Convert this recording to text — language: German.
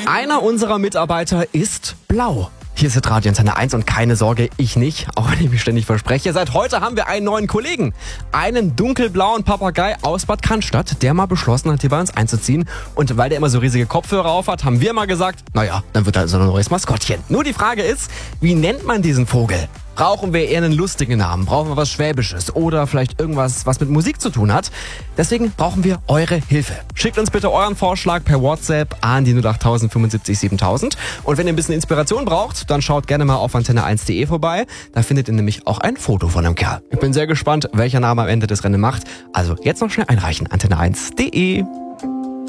Einer unserer Mitarbeiter ist blau. Hier ist Radio Antenne 1 und keine Sorge, ich nicht, auch wenn ich mich ständig verspreche. Seit heute haben wir einen neuen Kollegen. Einen dunkelblauen Papagei aus Bad Cannstatt, der mal beschlossen hat, hier bei uns einzuziehen. Und weil der immer so riesige Kopfhörer auf hat, haben wir mal gesagt, naja, dann wird er also ein neues Maskottchen. Nur die Frage ist, wie nennt man diesen Vogel? Brauchen wir eher einen lustigen Namen? Brauchen wir was Schwäbisches? Oder vielleicht irgendwas, was mit Musik zu tun hat? Deswegen brauchen wir eure Hilfe. Schickt uns bitte euren Vorschlag per WhatsApp an die 08000 75 7000. Und wenn ihr ein bisschen Inspiration braucht, dann schaut gerne mal auf antenne1.de vorbei. Da findet ihr nämlich auch ein Foto von dem Kerl. Ich bin sehr gespannt, welcher Name am Ende das Rennen macht. Also jetzt noch schnell einreichen, antenne1.de.